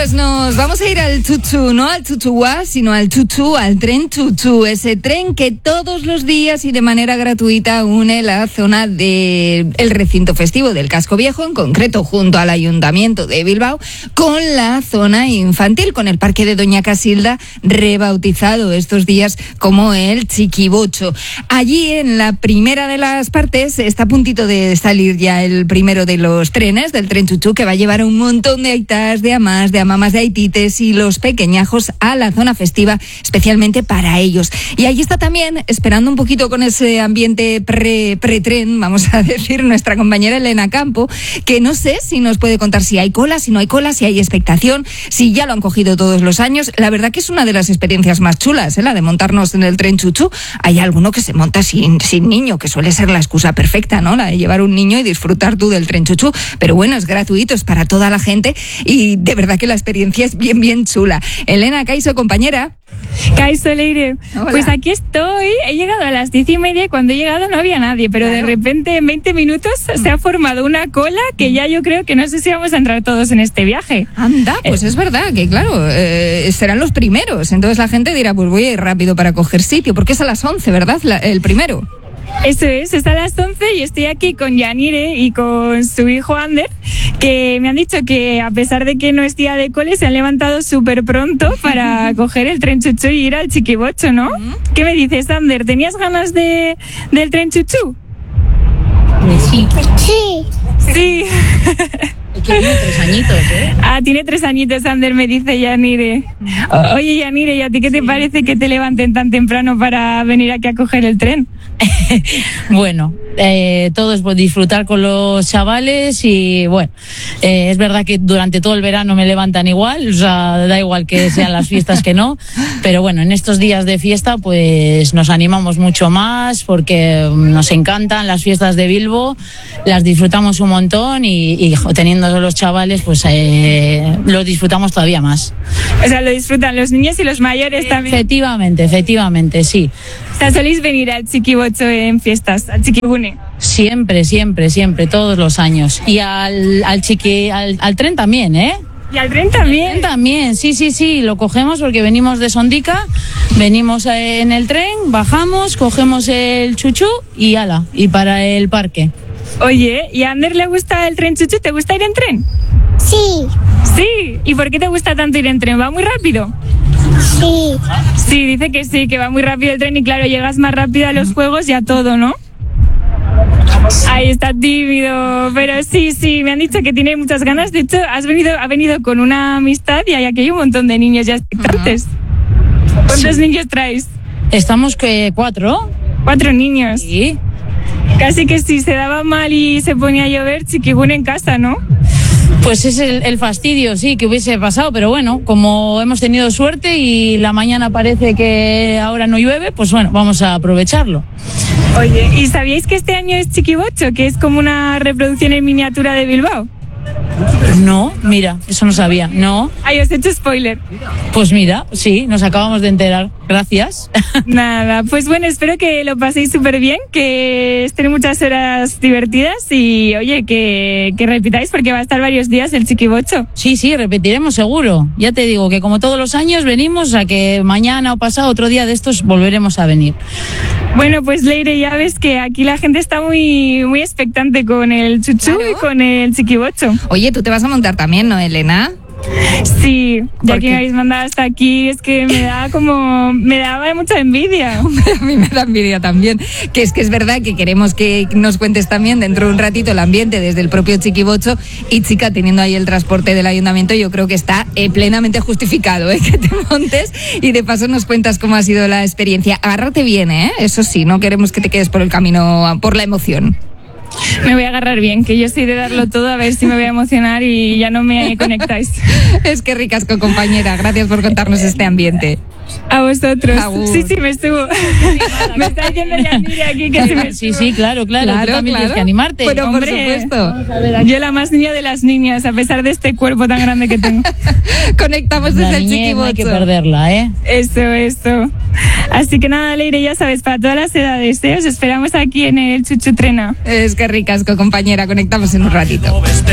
Pues nos vamos a ir al Chuchu, no al Chuchuá, sino al Chuchu, al tren Chuchu, ese tren que todos los días y de manera gratuita une la zona del recinto festivo del Casco Viejo, en concreto junto al Ayuntamiento de Bilbao, con la zona infantil, con el Parque de Doña Casilda, rebautizado estos días como el Chiquibocho. Allí, en la primera de las partes, está a puntito de salir ya el primero de los trenes del tren Chuchu, que va a llevar a un montón de aitas, de amás, de amamas, de aitites y los pequeñajos a la zona festiva, especialmente para ellos. Y allí está también, esperando un poquito con ese ambiente pre-tren, vamos a decir, nuestra compañera Elena Campo, que no sé si nos puede contar si hay cola, si no hay cola, si hay expectación, si ya lo han cogido todos los años. La verdad que es una de las experiencias más chulas, la de montarnos en el tren Chuchu. Hay alguno que se monta sin niño, que suele ser la excusa perfecta, ¿no? La de llevar un niño y disfrutar tú del tren Chuchu. Pero bueno, es gratuito, es para toda la gente y de verdad que la experiencia es bien chula. Elena, Caiso, compañera. Caiso, Leire. Hola. Pues aquí estoy, he llegado a las 10:30 y cuando he llegado no había nadie, pero claro, de repente en 20 minutos se ha formado una cola que ya yo creo que no sé si vamos a entrar todos en este viaje. Anda, pues es verdad que claro, serán los primeros, entonces la gente dirá, pues voy a ir rápido para coger sitio, porque es a las 11, ¿verdad? El primero. Eso es a las 11 y estoy aquí con Yanire y con su hijo Ander, que me han dicho que a pesar de que no es día de cole, se han levantado súper pronto para coger el tren Chuchu y ir al Chiquibocho, ¿no? ¿Qué me dices, Ander? ¿Tenías ganas del tren Chuchu? Sí. Sí. Es que tiene 3 añitos, ¿eh? Tiene 3 añitos, Ander, me dice Yanire. Oye, Yanire, ¿y a ti qué te parece que te levanten tan temprano para venir aquí a coger el tren? Bueno, todo es por disfrutar con los chavales y bueno, es verdad que durante todo el verano me levantan igual, o sea, da igual que sean las fiestas que no, pero bueno, en estos días de fiesta pues nos animamos mucho más porque nos encantan las fiestas de Bilbo, las disfrutamos un montón y teniendo los chavales pues lo disfrutamos todavía más. O sea, lo disfrutan los niños y los mayores también. Efectivamente, sí. O sea, soléis venir al Chiquibocho en fiestas, al Chiquibune. Siempre, todos los años. Y al tren también, ¿eh? ¿Y al tren también? También, sí, lo cogemos porque venimos de Sondica, venimos en el tren, bajamos, cogemos el Chuchu y ala, y para el parque. Oye, ¿y a Ander le gusta el tren Chuchu? ¿Te gusta ir en tren? Sí. Sí, ¿y por qué te gusta tanto ir en tren? ¿Va muy rápido? Sí. Sí, dice que sí, que va muy rápido el tren y claro, llegas más rápido a los juegos y a todo, ¿no? Ahí está tímido, pero sí, me han dicho que tiene muchas ganas. De hecho, ha venido con una amistad y aquí hay un montón de niños ya expectantes. ¿Cuántos niños traes? Estamos 4. 4 niños. Sí. Casi que si se daba mal y se ponía a llover, Chiquibune en casa, ¿no? Pues es el fastidio, sí, que hubiese pasado, pero bueno, como hemos tenido suerte y la mañana parece que ahora no llueve, pues bueno, vamos a aprovecharlo. Oye, ¿y sabíais que este año es Chiquibocho, que es como una reproducción en miniatura de Bilbao? No, mira, eso no sabía, no. Ay, os he hecho spoiler. Pues mira, sí, nos acabamos de enterar, gracias. Nada, pues bueno, espero que lo paséis súper bien, que estén muchas horas divertidas y oye, que repitáis porque va a estar varios días el Chiquibocho. Sí, repetiremos seguro. Ya te digo que como todos los años venimos, a que mañana o pasado otro día de estos volveremos a venir. Bueno, pues Leire, ya ves que aquí la gente está muy expectante con el Chuchu. Claro. Y con el Chiquibocho. Oye, tú te vas a montar también, ¿no, Elena? Sí, ya que me habéis mandado hasta aquí, es que me daba mucha envidia. A mí me da envidia también, que es verdad que queremos que nos cuentes también dentro de un ratito el ambiente desde el propio Chiquibocho y chica, teniendo ahí el transporte del ayuntamiento, yo creo que está plenamente justificado, que te montes y de paso nos cuentas cómo ha sido la experiencia. Agárrate bien, eso sí, no queremos que te quedes por el camino por la emoción. Me voy a agarrar bien, que yo soy de darlo todo, a ver si me voy a emocionar y ya no me conectáis. Es que ricasco, compañera. Gracias por contarnos este ambiente. A vosotros. Sí, me estuvo. Me está diciendo Yanire aquí que se me... Sí, claro. Tú también tienes que animarte. Pero hombre, por supuesto. Yo la más niña de las niñas, a pesar de este cuerpo tan grande que tengo. Conectamos desde el Chiquibocho. No hay que perderla, ¿eh? Eso. Así que nada, Leire, ya sabes, para todas las edades, os esperamos aquí en el Chuchu Trena. Es que ricasco, compañera. Conectamos en un ratito.